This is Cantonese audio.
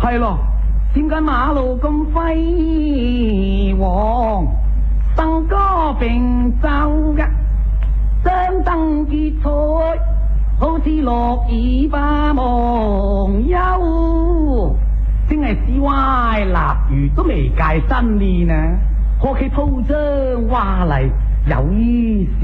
係咯，點解馬路咁輝煌，笙歌並奏嘅，張燈結彩，好似樂意把忘憂。正係市歪臘月都未界新年啊，何其鋪張華麗有意思。